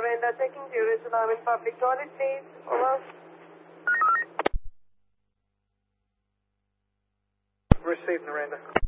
Miranda taking 0 to now in public toilet, please. Over. Received, Miranda.